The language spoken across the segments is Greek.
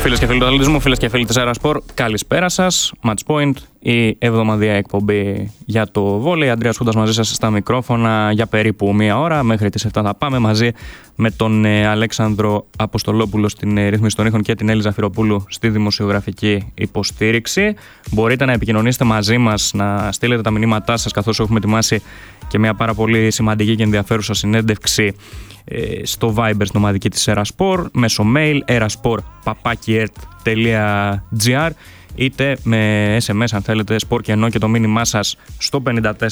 Φίλες και φίλοι του αθλητισμού, φίλες και φίλοι της Αερασπορ, καλησπέρα σας. Match Point, η εβδομαδιαία εκπομπή για το βόλεϊ. Αντρέας Χούντας μαζί σας στα μικρόφωνα για περίπου μία ώρα. Μέχρι τις 7 θα πάμε μαζί με τον Αλέξανδρο Αποστολόπουλο στην ρύθμιση των ήχων και την Έλλη Ζαφυροπούλου στη δημοσιογραφική υποστήριξη. Μπορείτε να επικοινωνήσετε μαζί μας, να στείλετε τα μηνύματά σας, καθώς έχουμε ετοιμάσει και μια πάρα πολύ σημαντική και ενδιαφέρουσα συνέντευξη στο Viber στην ομαδική της Αερασπορ, μέσω mail eraspor@ert.gr, είτε με SMS αν θέλετε, σπορ και ενώ και το μήνυμά σας στο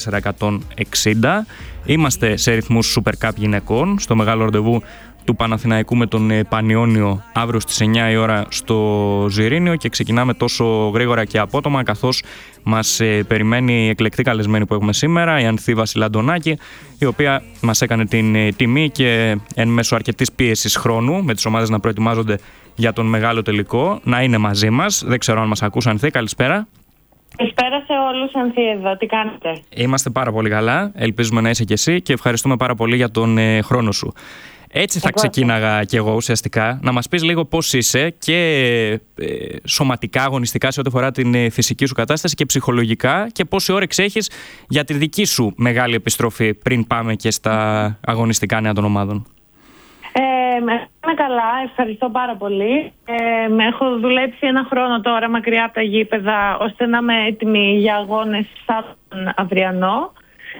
54160. Είμαστε σε ρυθμούς Super Cup γυναικών, στο μεγάλο ραντεβού του Παναθηναϊκού με τον Πανιόνιο αύριο στις 9 η ώρα στο Ζιρήνιο, και ξεκινάμε τόσο γρήγορα και απότομα, καθώς μας περιμένει η εκλεκτή καλεσμένη που έχουμε σήμερα, η Ανθή Βασιλαντονάκη, η οποία μας έκανε την τιμή και εν μέσω αρκετής πίεσης χρόνου, με τις ομάδες να προετοιμάζονται για τον μεγάλο τελικό, να είναι μαζί μας. Δεν ξέρω αν μας ακούς, Ανθή, καλησπέρα. Καλησπέρα σε όλους, Ανθή εδώ. Τι κάνετε? Είμαστε πάρα πολύ καλά, ελπίζουμε να είσαι και εσύ, και ευχαριστούμε πάρα πολύ για τον χρόνο σου. Έτσι θα ξεκίναγα κι εγώ ουσιαστικά. Να μας πεις λίγο πώς είσαι και σωματικά, αγωνιστικά, σε ό,τι αφορά την φυσική σου κατάσταση, και ψυχολογικά, και πόση όρεξη έχεις για τη δική σου μεγάλη επιστροφή πριν πάμε και στα αγωνιστικά νέα των ομάδων. Είμαι καλά, ευχαριστώ πάρα πολύ. Έχω δουλέψει ένα χρόνο τώρα μακριά από τα γήπεδα, ώστε να είμαι έτοιμη για αγώνες σαν αυριανό.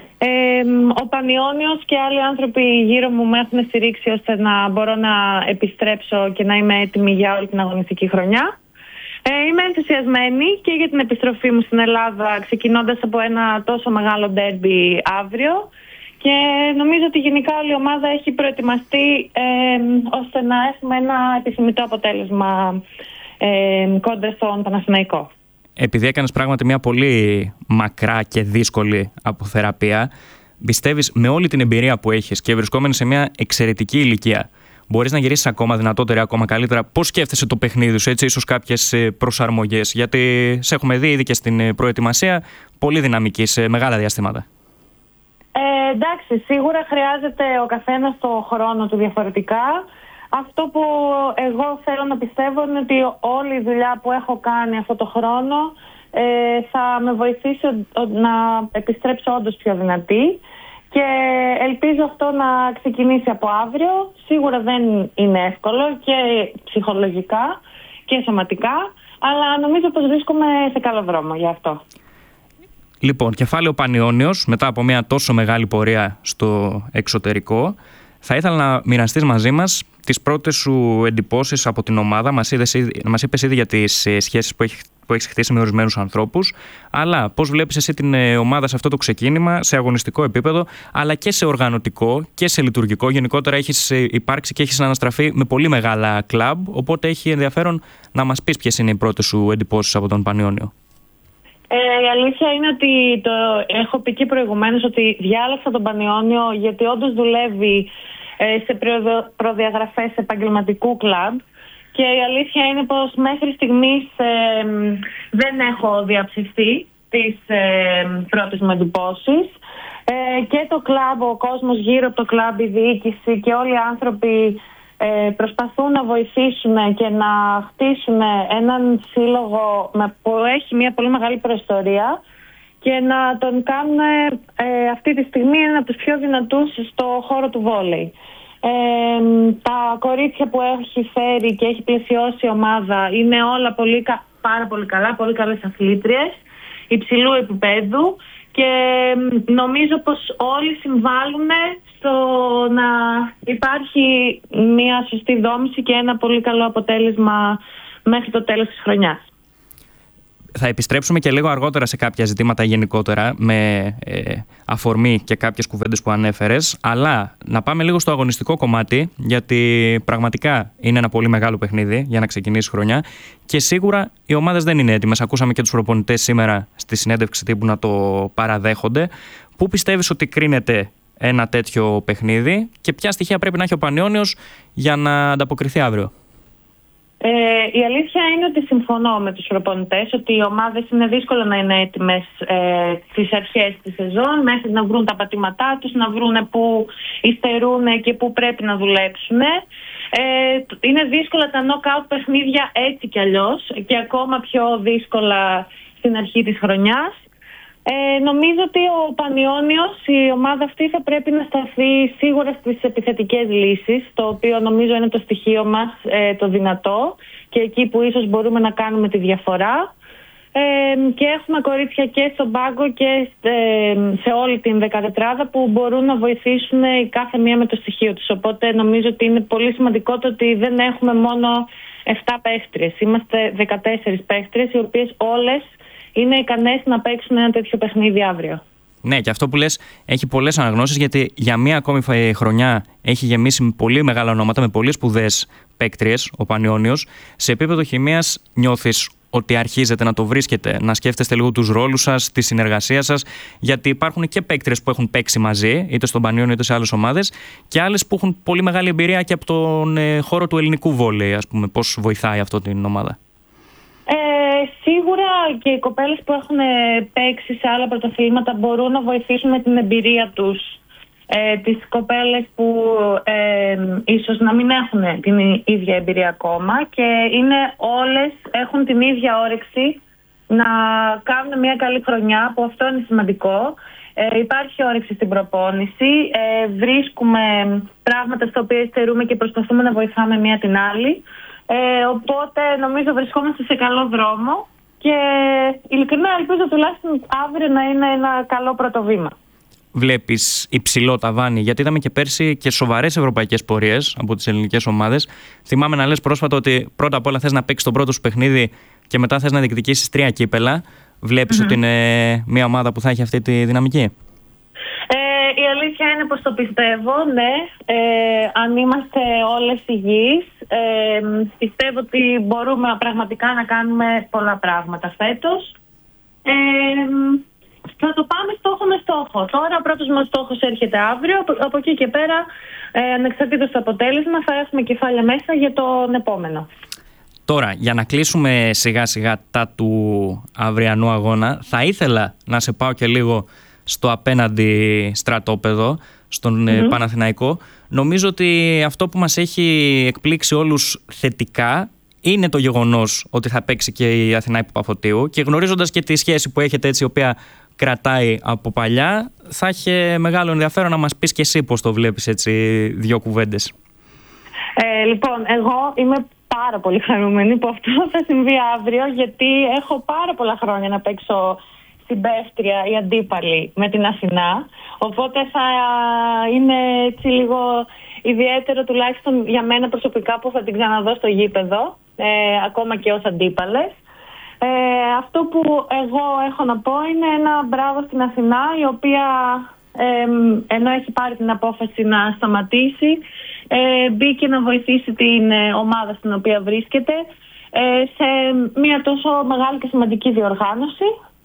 Ο Πανιόνιος και άλλοι άνθρωποι γύρω μου με έχουν στηρίξει ώστε να μπορώ να επιστρέψω και να είμαι έτοιμη για όλη την αγωνιστική χρονιά. Είμαι ενθουσιασμένη και για την επιστροφή μου στην Ελλάδα, ξεκινώντας από ένα τόσο μεγάλο ντέρμπι αύριο, και νομίζω ότι γενικά όλη η ομάδα έχει προετοιμαστεί ώστε να έχουμε ένα επιθυμητό αποτέλεσμα κόντρα στον Παναθηναϊκό. Επειδή έκανες πράγματι μια πολύ μακρά και δύσκολη αποθεραπεία, πιστεύεις με όλη την εμπειρία που έχεις και βρισκόμενη σε μια εξαιρετική ηλικία, μπορείς να γυρίσεις ακόμα δυνατότερα, ακόμα καλύτερα? Πώς σκέφτεσαι το παιχνίδι σου, έτσι, ίσως κάποιες προσαρμογές? Γιατί σε έχουμε δει ήδη και στην προετοιμασία πολύ δυναμική σε μεγάλα διαστήματα. Εντάξει, σίγουρα χρειάζεται ο καθένας το χρόνο του διαφορετικά. Αυτό που εγώ θέλω να πιστεύω είναι ότι όλη η δουλειά που έχω κάνει αυτό το χρόνο θα με βοηθήσει να επιστρέψω όντως πιο δυνατή, και ελπίζω αυτό να ξεκινήσει από αύριο. Σίγουρα δεν είναι εύκολο και ψυχολογικά και σωματικά, αλλά νομίζω πως βρίσκομαι σε καλό δρόμο για αυτό. Λοιπόν, κεφάλαιο Πανιόνιος, μετά από μια τόσο μεγάλη πορεία στο εξωτερικό, θα ήθελα να μοιραστείς μαζί μας τις πρώτες σου εντυπώσεις από την ομάδα. Μας είπες ήδη για τις σχέσεις που έχεις χτίσει με ορισμένους ανθρώπους, αλλά πώς βλέπεις εσύ την ομάδα σε αυτό το ξεκίνημα, σε αγωνιστικό επίπεδο, αλλά και σε οργανωτικό και σε λειτουργικό? Γενικότερα έχεις υπάρξει και έχεις αναστραφεί με πολύ μεγάλα κλαμπ, οπότε έχει ενδιαφέρον να μας πεις ποιες είναι οι πρώτες σου εντυπώσεις από τον Πανιόνιο. Η αλήθεια είναι ότι το έχω πει και προηγουμένως ότι διάλεξα τον Πανιόνιο γιατί όντως δουλεύει σε προδιαγραφές επαγγελματικού κλαμπ, και η αλήθεια είναι πως μέχρι στιγμής δεν έχω διαψευστεί τις πρώτες μου εντυπώσεις. Και το κλαμπ, ο κόσμος γύρω από το κλαμπ, η διοίκηση και όλοι οι άνθρωποι προσπαθούν να βοηθήσουν και να χτίσουν έναν σύλλογο που έχει μια πολύ μεγάλη προϊστορία, και να τον κάνουν αυτή τη στιγμή ένα από τους πιο δυνατούς στο χώρο του βόλεϊ. Τα κορίτσια που έχει φέρει και έχει πλαισιώσει η ομάδα είναι όλα πάρα πολύ καλά, πολύ καλές αθλήτριες υψηλού επίπεδου, και νομίζω πως όλοι συμβάλλουν στο να υπάρχει μια σωστή δόμηση και ένα πολύ καλό αποτέλεσμα μέχρι το τέλος της χρονιάς. Θα επιστρέψουμε και λίγο αργότερα σε κάποια ζητήματα γενικότερα, με αφορμή και κάποιες κουβέντες που ανέφερες, αλλά να πάμε λίγο στο αγωνιστικό κομμάτι, γιατί πραγματικά είναι ένα πολύ μεγάλο παιχνίδι για να ξεκινήσει χρονιά, και σίγουρα οι ομάδες δεν είναι έτοιμες. Ακούσαμε και τους προπονητές σήμερα στη συνέντευξη τύπου να το παραδέχονται. Πού πιστεύεις ότι κρίνεται ένα τέτοιο παιχνίδι και ποια στοιχεία πρέπει να έχει ο Πανιόνιος για να ανταποκριθεί αύριο? Η αλήθεια είναι ότι συμφωνώ με τους προπονητές ότι οι ομάδες είναι δύσκολο να είναι έτοιμες στις αρχές της σεζόν, μέχρι να βρουν τα πατήματά τους, να βρουν πού υστερούν και πού πρέπει να δουλέψουν. Είναι δύσκολα τα knockout παιχνίδια έτσι κι αλλιώς και ακόμα πιο δύσκολα στην αρχή της χρονιάς. Νομίζω ότι ο Πανιώνιος, η ομάδα αυτή, θα πρέπει να σταθεί σίγουρα στις επιθετικές λύσεις, το οποίο νομίζω είναι το στοιχείο μας το δυνατό και εκεί που ίσως μπορούμε να κάνουμε τη διαφορά. Και έχουμε κορίτσια και στον πάγκο και σε όλη την δεκατετράδα που μπορούν να βοηθήσουν η κάθε μία με το στοιχείο τους. Οπότε νομίζω ότι είναι πολύ σημαντικό το ότι δεν έχουμε μόνο 7 παίχτριες. Είμαστε 14 παίχτριες, οι οποίες όλες είναι ικανές να παίξουν ένα τέτοιο παιχνίδι αύριο. Ναι, και αυτό που λες έχει πολλές αναγνώσεις, γιατί για μία ακόμη χρονιά έχει γεμίσει με πολύ μεγάλα ονόματα, με πολύ σπουδαίες παίκτριες ο Πανιώνιος. Σε επίπεδο χημείας νιώθεις ότι αρχίζετε να το βρίσκετε, να σκέφτεστε λίγο τους ρόλους σας, τη συνεργασία σας, γιατί υπάρχουν και παίκτριες που έχουν παίξει μαζί, είτε στον Πανιώνιο είτε σε άλλες ομάδες, και άλλες που έχουν πολύ μεγάλη εμπειρία και από τον χώρο του ελληνικού βόλεϊ, ας πούμε. Πώς βοηθάει αυτό την ομάδα? Σίγουρα και οι κοπέλες που έχουν παίξει σε άλλα πρωταθλήματα μπορούν να βοηθήσουν με την εμπειρία τους τις κοπέλες που ίσως να μην έχουν την ίδια εμπειρία ακόμα, και όλες έχουν την ίδια όρεξη να κάνουν μια καλή χρονιά, που αυτό είναι σημαντικό. Υπάρχει όρεξη στην προπόνηση, βρίσκουμε πράγματα στα οποία υστερούμε και προσπαθούμε να βοηθάμε μία την άλλη. Οπότε νομίζω βρισκόμαστε σε καλό δρόμο και ειλικρινά ελπίζω τουλάχιστον αύριο να είναι ένα καλό πρώτο βήμα. Βλέπεις υψηλό ταβάνι? Γιατί είδαμε και πέρσι και σοβαρές ευρωπαϊκές πορείες από τις ελληνικές ομάδες. Θυμάμαι να λες πρόσφατα ότι πρώτα απ' όλα θες να παίξεις το πρώτο σου παιχνίδι και μετά θες να διεκδικήσεις 3 κύπελα. Βλέπεις ότι είναι μια ομάδα που θα έχει αυτή τη δυναμική? Η αλήθεια είναι πως το πιστεύω, ναι. Αν είμαστε όλες υγιείς, πιστεύω ότι μπορούμε πραγματικά να κάνουμε πολλά πράγματα φέτος. Θα το πάμε στόχο με στόχο. Τώρα ο πρώτος μας στόχος έρχεται αύριο. Από εκεί και πέρα, ανεξαρτήτως το αποτέλεσμα, θα έχουμε κεφάλια μέσα για τον επόμενο. Τώρα, για να κλείσουμε σιγά σιγά τα του αυριανού αγώνα, θα ήθελα να σε πάω και λίγο στο απέναντι στρατόπεδο, στον Παναθηναϊκό. Νομίζω ότι αυτό που μας έχει εκπλήξει όλους θετικά είναι το γεγονός ότι θα παίξει και η Αθηνά Παπαφωτίου, και γνωρίζοντας και τη σχέση που έχετε έτσι, η οποία κρατάει από παλιά, θα είχε μεγάλο ενδιαφέρον να μας πεις και εσύ πώς το βλέπεις, έτσι, 2 κουβέντες. Λοιπόν, εγώ είμαι πάρα πολύ χαρούμενη που αυτό θα συμβεί αύριο, γιατί έχω πάρα πολλά χρόνια να παίξω συμπαίχτρια ή αντίπαλη με την Αθηνά, οπότε θα είναι έτσι λίγο ιδιαίτερο, τουλάχιστον για μένα προσωπικά, που θα την ξαναδώ στο γήπεδο, ακόμα και ως αντίπαλες. Αυτό που εγώ έχω να πω είναι ένα μπράβο στην Αθηνά, η οποία ενώ έχει πάρει την απόφαση να σταματήσει, μπήκε να βοηθήσει την ομάδα στην οποία βρίσκεται σε μια τόσο μεγάλη και σημαντική διοργάνωση.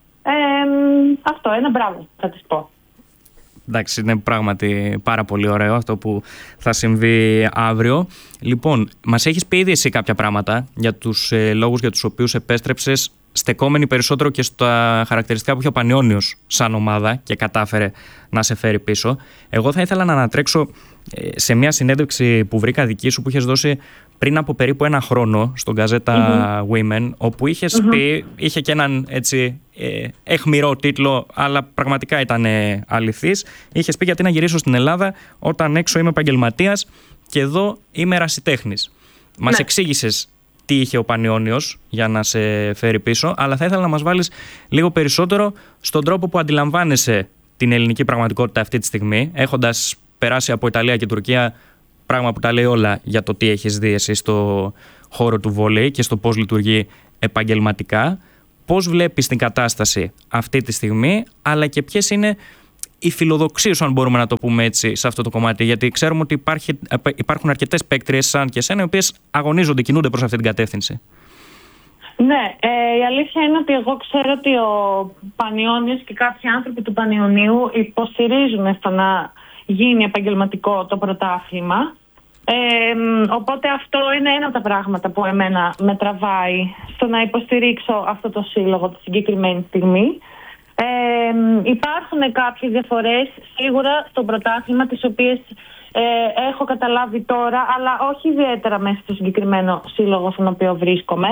Αυτό, ένα μπράβο θα της πω. Εντάξει, είναι πράγματι πάρα πολύ ωραίο αυτό που θα συμβεί αύριο. Λοιπόν, μας έχεις πει ήδη εσύ κάποια πράγματα για τους λόγους για τους οποίους επέστρεψες, στεκόμενοι περισσότερο και στα χαρακτηριστικά που είχε ο Πανιώνιος σαν ομάδα και κατάφερε να σε φέρει πίσω. Εγώ θα ήθελα να ανατρέξω σε μια συνέντευξη που βρήκα δική σου, που είχες δώσει πριν από περίπου 1 χρόνο στον Γκαζέτα Women, όπου είχες πει, είχε και έναν έτσι αιχμηρό τίτλο, αλλά πραγματικά ήταν αληθής. Είχες πει: γιατί να γυρίσω στην Ελλάδα όταν έξω είμαι επαγγελματίας και εδώ είμαι ερασιτέχνης. Μας εξήγησες τι είχε ο Πανιώνιος για να σε φέρει πίσω, αλλά θα ήθελα να μας βάλεις λίγο περισσότερο στον τρόπο που αντιλαμβάνεσαι την ελληνική πραγματικότητα αυτή τη στιγμή, έχοντας περάσει από Ιταλία και Τουρκία, πράγμα που τα λέει όλα για το τι έχεις δει εσύ στο χώρο του βόλεϊ και στο πώς λειτουργεί επαγγελματικά. Πώς βλέπεις την κατάσταση αυτή τη στιγμή, αλλά και ποιες είναι οι φιλοδοξίες σου, αν μπορούμε να το πούμε έτσι, σε αυτό το κομμάτι? Γιατί ξέρουμε ότι υπάρχουν αρκετές παίκτριες σαν και εσένα, οι οποίες αγωνίζονται, κινούνται προς αυτή την κατεύθυνση. Ναι, η αλήθεια είναι ότι εγώ ξέρω ότι ο Πανιώνιος και κάποιοι άνθρωποι του Πανιωνίου υποστηρίζουν στο να γίνει επαγγελματικό το πρωτάθλημα. Οπότε αυτό είναι ένα από τα πράγματα που εμένα με τραβάει στο να υποστηρίξω αυτό το σύλλογο τη συγκεκριμένη στιγμή. Υπάρχουν κάποιες διαφορές σίγουρα στο πρωτάθλημα, τις οποίες έχω καταλάβει τώρα, αλλά όχι ιδιαίτερα μέσα στο συγκεκριμένο σύλλογο στον οποίο βρίσκομαι.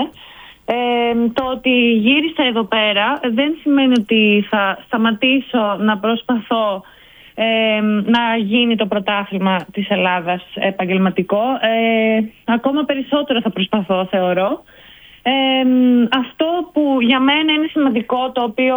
Το ότι γύρισα εδώ πέρα δεν σημαίνει ότι θα σταματήσω να προσπαθώ να γίνει το πρωτάθλημα της Ελλάδας επαγγελματικό. Ακόμα περισσότερο θα προσπαθώ, θεωρώ. Αυτό που για μένα είναι σημαντικό, το οποίο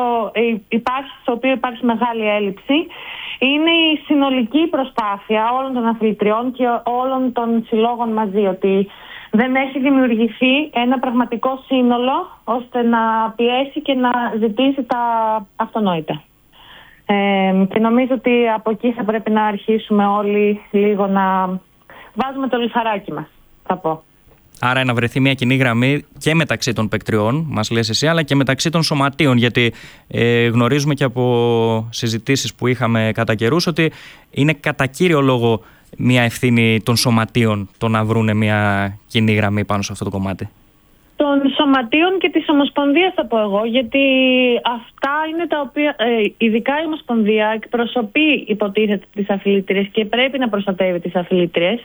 υπάρχει μεγάλη έλλειψη, είναι η συνολική προσπάθεια όλων των αθλητριών και όλων των συλλόγων μαζί, ότι δεν έχει δημιουργηθεί ένα πραγματικό σύνολο ώστε να πιέσει και να ζητήσει τα αυτονόητα. Και νομίζω ότι από εκεί θα πρέπει να αρχίσουμε όλοι λίγο να βάζουμε το λιθαράκι μας, θα πω. Άρα να βρεθεί μια κοινή γραμμή και μεταξύ των παικτριών, μας λες εσύ, αλλά και μεταξύ των σωματείων, γιατί γνωρίζουμε και από συζητήσεις που είχαμε κατά καιρούς ότι είναι κατά κύριο λόγο μια ευθύνη των σωματείων το να βρούνε μια κοινή γραμμή πάνω σε αυτό το κομμάτι. Των σωματείων και της Ομοσπονδίας θα πω εγώ, γιατί αυτά είναι τα οποία, ειδικά η Ομοσπονδία εκπροσωπεί, υποτίθεται, τις αθλήτριες και πρέπει να προστατεύει τις αθλήτριες.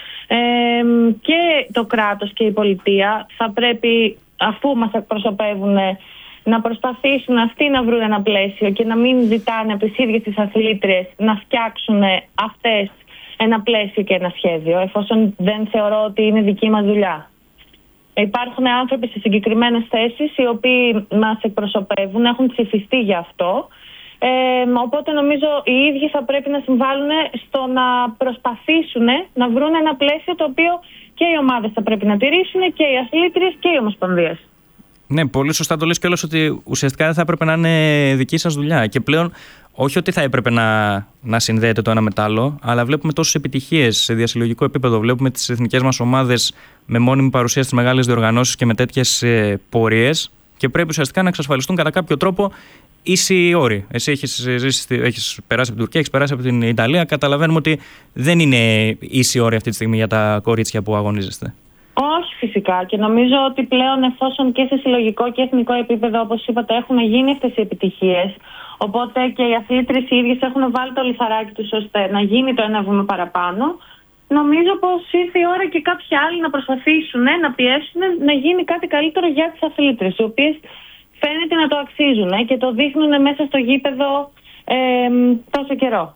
Και το κράτος και η πολιτεία θα πρέπει, αφού μας εκπροσωπεύουν, να προσπαθήσουν αυτοί να βρουν ένα πλαίσιο και να μην ζητάνε από τις ίδιες τις αθλήτριες να φτιάξουν αυτές ένα πλαίσιο και ένα σχέδιο, εφόσον δεν θεωρώ ότι είναι δική μας δουλειά. Υπάρχουν άνθρωποι σε συγκεκριμένες θέσεις οι οποίοι μας εκπροσωπεύουν, έχουν ψηφιστεί γι' αυτό. Οπότε νομίζω οι ίδιοι θα πρέπει να συμβάλλουν στο να προσπαθήσουν να βρουν ένα πλαίσιο το οποίο και οι ομάδες θα πρέπει να τηρήσουν και οι αθλήτριες και οι ομοσπονδίες. Ναι, πολύ σωστά το λες κιόλας ότι ουσιαστικά δεν θα έπρεπε να είναι δική σας δουλειά και πλέον όχι ότι θα έπρεπε να συνδέεται το ένα με το άλλο, αλλά βλέπουμε τόσες επιτυχίες σε διασυλλογικό επίπεδο. Βλέπουμε τις εθνικές μας ομάδες με μόνιμη παρουσία στις μεγάλες διοργανώσεις και με τέτοιες πορείες και πρέπει ουσιαστικά να εξασφαλιστούν κατά κάποιο τρόπο ίσοι όροι. Εσύ έχεις περάσει από την Τουρκία, έχεις περάσει από την Ιταλία. Καταλαβαίνουμε ότι δεν είναι ίσοι όροι αυτή τη στιγμή για τα κορίτσια που αγωνίζεστε. Όχι, φυσικά. Και νομίζω ότι πλέον, εφόσον και σε συλλογικό και εθνικό επίπεδο, όπως είπατε, έχουν γίνει αυτές οι επιτυχίες, οπότε και οι αθλήτριες οι ίδιες έχουν βάλει το λιθαράκι τους ώστε να γίνει το ένα βήμα παραπάνω. Νομίζω πως ήρθε η ώρα και κάποιοι άλλοι να προσπαθήσουν να πιέσουν να γίνει κάτι καλύτερο για τις αθλήτριες, οι οποίες φαίνεται να το αξίζουν και το δείχνουν μέσα στο γήπεδο τόσο καιρό.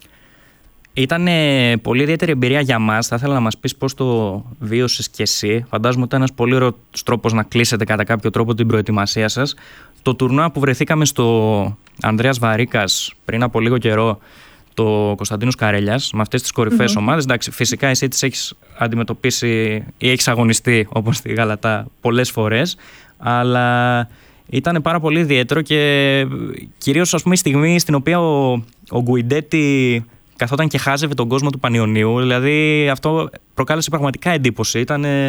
Ήταν πολύ ιδιαίτερη εμπειρία για μας. Θα ήθελα να μας πεις πώς το βίωσες κι εσύ. Φαντάζομαι ότι ήταν ένας πολύ ωραίος τρόπος να κλείσετε κατά κάποιο τρόπο την προετοιμασία σας. Το τουρνουά που βρεθήκαμε στο Ανδρέας Βαρίκας πριν από λίγο καιρό, το Κωνσταντίνος Καρέλιας, με αυτές τις κορυφαίες ομάδες. Εντάξει, φυσικά εσύ τις έχεις αντιμετωπίσει ή έχεις αγωνιστεί όπως στη Γαλατά πολλές φορές, αλλά ήταν πάρα πολύ ιδιαίτερο και κυρίως, ας πούμε, η στιγμή στην οποία ο Γκουιντέτη καθόταν και χάζευε τον κόσμο του Πανιωνίου. Δηλαδή αυτό προκάλεσε πραγματικά εντύπωση.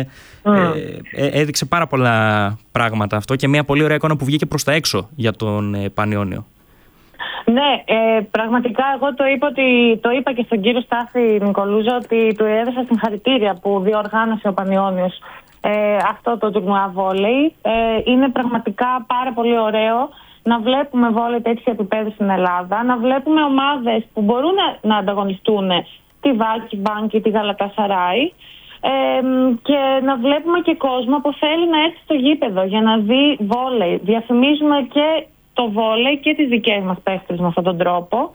Έδειξε πάρα πολλά πράγματα αυτό και μια πολύ ωραία εικόνα που βγήκε προς τα έξω για τον Πανιώνιο. Ναι, πραγματικά εγώ το είπα και στον κύριο Στάθη Νικολούζα ότι του έδωσα συγχαρητήρια που διοργάνωσε ο Πανιώνιος αυτό το τουρνουά βόλεϊ. Είναι πραγματικά πάρα πολύ ωραίο να βλέπουμε βόλεϊ τέτοιο επίπεδο στην Ελλάδα, να βλέπουμε ομάδες που μπορούν να ανταγωνιστούν τη Βάκη Μπάνκ ή τη Γαλατασαράι και να βλέπουμε και κόσμο που θέλει να έρθει στο γήπεδο για να δει βόλεϊ. Διαφημίζουμε και το βόλεϊ και τις δικές μας παίχτες με αυτόν τον τρόπο.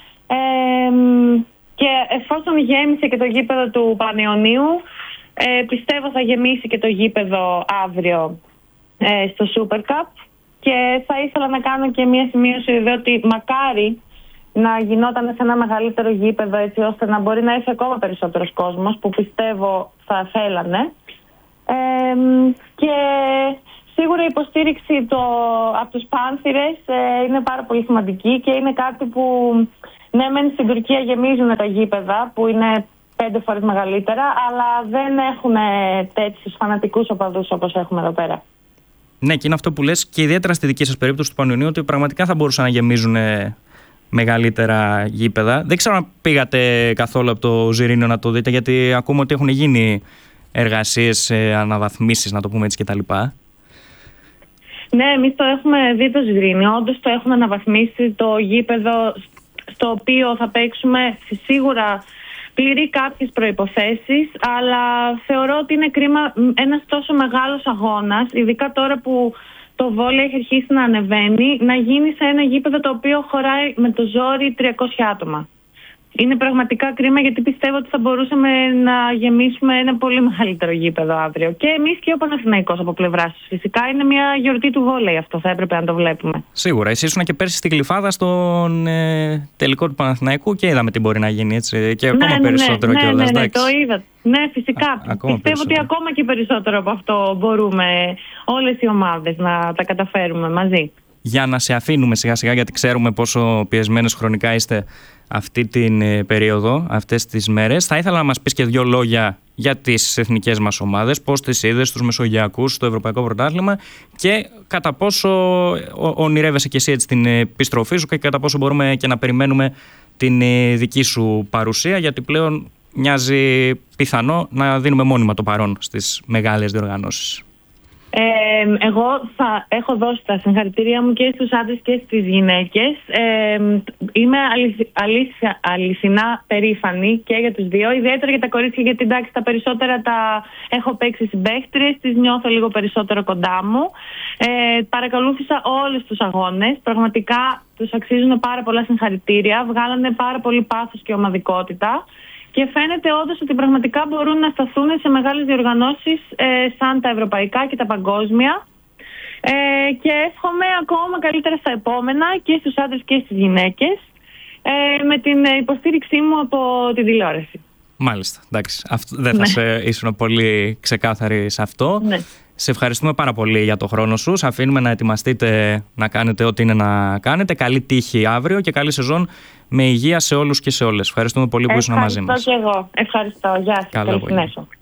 Και εφόσον γέμισε και το γήπεδο του Πανιωνίου, πιστεύω θα γεμίσει και το γήπεδο αύριο στο Super Cup. Και θα ήθελα να κάνω και μια σημείωση ότι μακάρι να γινόταν σε ένα μεγαλύτερο γήπεδο, έτσι ώστε να μπορεί να έρθει ακόμα περισσότερος κόσμος, που πιστεύω θα θέλανε. Και σίγουρα η υποστήριξη από τους Πάνθυρες είναι πάρα πολύ σημαντική και είναι κάτι που ναι, μεν στην Τουρκία γεμίζουν τα γήπεδα που είναι 5 φορές μεγαλύτερα, αλλά δεν έχουν τέτοιους φανατικούς οπαδούς όπως έχουμε εδώ πέρα. Ναι, και είναι αυτό που λες και ιδιαίτερα στη δική σας περίπτωση του Πανιωνίου, ότι πραγματικά θα μπορούσαν να γεμίζουν μεγαλύτερα γήπεδα. Δεν ξέρω αν πήγατε καθόλου από το Ζιρήνιο να το δείτε, γιατί ακούμε ότι έχουν γίνει εργασίες, αναβαθμίσεις, να το πούμε έτσι κτλ. Ναι, εμείς το έχουμε δει το Ζιρήνιο. Όντως το έχουμε αναβαθμίσει το γήπεδο στο οποίο θα παίξουμε. Σίγουρα πληρεί κάποιες προϋποθέσεις, αλλά θεωρώ ότι είναι κρίμα ένας τόσο μεγάλος αγώνας, ειδικά τώρα που το βόλεϊ έχει αρχίσει να ανεβαίνει, να γίνει σε ένα γήπεδο το οποίο χωράει με το ζόρι 300 άτομα. Είναι πραγματικά κρίμα, γιατί πιστεύω ότι θα μπορούσαμε να γεμίσουμε ένα πολύ μεγαλύτερο γήπεδο αύριο. Και εμείς και ο Παναθηναϊκός από πλευράς τους. Φυσικά είναι μια γιορτή του βόλεϊ αυτό, θα έπρεπε να το βλέπουμε. Σίγουρα. Εσείς ήσουν και πέρσι στη Γλυφάδα στον τελικό του Παναθηναϊκού και είδαμε τι μπορεί να γίνει, έτσι. Και ακόμα περισσότερο κιόλας. Ναι, το είδα. Ναι, φυσικά. Πιστεύω ότι ακόμα και περισσότερο από αυτό μπορούμε όλες οι ομάδες να τα καταφέρουμε μαζί. Για να σε αφήνουμε σιγά σιγά, γιατί ξέρουμε πόσο πιεσμένες χρονικά είστε αυτή την περίοδο, αυτές τις μέρες, θα ήθελα να μας πεις και δύο λόγια για τις εθνικές μας ομάδες, πώς τις είδες, τους μεσογειακούς στο Ευρωπαϊκό Πρωτάθλημα και κατά πόσο ονειρεύεσαι και εσύ έτσι την επιστροφή σου και κατά πόσο μπορούμε και να περιμένουμε την δική σου παρουσία, γιατί πλέον μοιάζει πιθανό να δίνουμε μόνιμα το παρόν στις μεγάλες διοργανώσεις. Εγώ θα έχω δώσει τα συγχαρητήρια μου και στους άντρες και στις γυναίκες. Είμαι αληθινά περήφανη και για τους δύο, ιδιαίτερα για τα κορίτσια, γιατί εντάξει, τα περισσότερα τα έχω παίξει συμπαίχτριες, τις νιώθω λίγο περισσότερο κοντά μου. Παρακολούθησα όλους τους αγώνες, πραγματικά τους αξίζουν πάρα πολλά συγχαρητήρια, βγάλανε πάρα πολύ πάθος και ομαδικότητα. Και φαίνεται όντως ότι πραγματικά μπορούν να σταθούν σε μεγάλες διοργανώσεις σαν τα ευρωπαϊκά και τα παγκόσμια. Και εύχομαι ακόμα καλύτερα στα επόμενα και στους άντρες και στις γυναίκες, με την υποστήριξή μου από την τηλεόραση. Μάλιστα, εντάξει. Δεν θα σε ήσουν πολύ ξεκάθαρη σε αυτό. Ναι. Σε ευχαριστούμε πάρα πολύ για το χρόνο σου. Σας αφήνουμε να ετοιμαστείτε να κάνετε ό,τι είναι να κάνετε. Καλή τύχη αύριο και καλή σεζόν με υγεία σε όλους και σε όλες. Ευχαριστούμε πολύ που ήσουν μαζί μας. Ευχαριστώ και εγώ. Ευχαριστώ. Γεια σας. Καλή συνέχεια.